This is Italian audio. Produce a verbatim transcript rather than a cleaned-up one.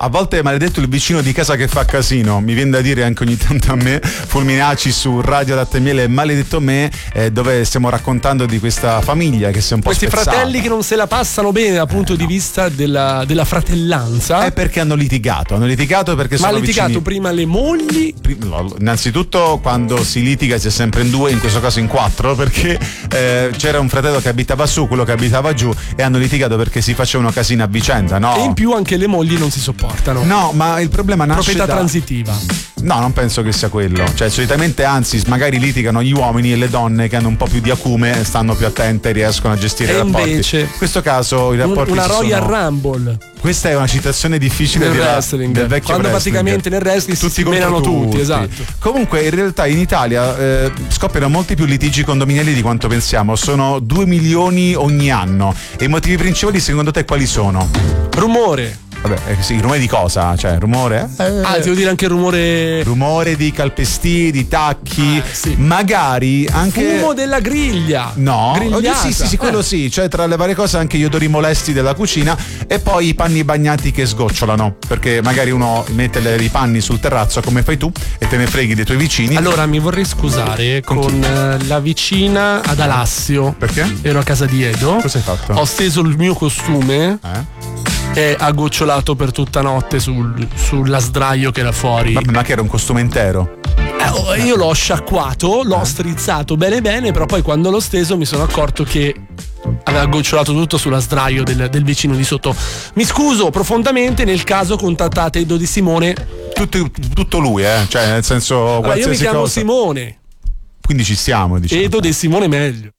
a volte è maledetto il vicino di casa che fa casino, mi viene da dire anche ogni tanto a me. Fulminacci su Radio Latte e Miele, maledetto me, eh, dove stiamo raccontando di questa famiglia che si è un po' questi spezzata. fratelli che non se la passano bene dal punto eh, di no. vista della, della fratellanza. È perché hanno litigato, hanno litigato perché Ma sono litigato vicini. prima le mogli? Innanzitutto quando si litiga si è sempre in due, in questo caso in quattro, perché eh, c'era un fratello che abitava su, quello che abitava giù, e hanno litigato perché si facevano casino a vicenda, no? E in più anche le mogli non si sopportano. No, ma il problema nasce proprietà da... transitiva. No, non penso che sia quello. Cioè, solitamente, anzi, magari litigano gli uomini e le donne che hanno un po' più di acume, stanno più attente e riescono a gestire e i rapporti. Invece, in questo caso i rapporti una si Royal sono... Rumble. Questa è una citazione difficile nel del wrestling, del vecchio quando wrestling. praticamente nel wrestling tutti si menano tutti, tutti, esatto. Comunque in realtà in Italia eh, scoppiano molti più litigi condominiali di quanto pensiamo, sono due milioni ogni anno. E i motivi principali secondo te quali sono? Rumore. Vabbè, eh, sì, rumore di cosa? Cioè, rumore? Eh, ah, devo dire anche il rumore. Rumore di calpestì, di tacchi, ah, sì. magari anche. Fumo della griglia. No, grigliata. sì, sì, sì, quello eh. sì, cioè tra le varie cose anche gli odori molesti della cucina e poi i panni bagnati che sgocciolano, perché magari uno mette le, i panni sul terrazzo come fai tu e te ne freghi dei tuoi vicini. Allora mi vorrei scusare con, con la vicina ad Alassio. Perché? Ero a casa di Edo. Cosa hai fatto? Ho steso il mio costume. Eh? E ha gocciolato per tutta notte sul, sulla sdraio che era fuori. Vabbè, ma che era un costume intero? Eh, io l'ho sciacquato, l'ho strizzato bene bene, però poi quando l'ho steso mi sono accorto che aveva gocciolato tutto sulla sdraio del, del vicino di sotto. Mi scuso profondamente, nel caso contattate Edo Di Simone. Tutto, tutto lui, eh? Cioè, nel senso, allora, io mi chiamo cosa. Simone. Quindi ci stiamo, diciamo. Edo Di Simone meglio.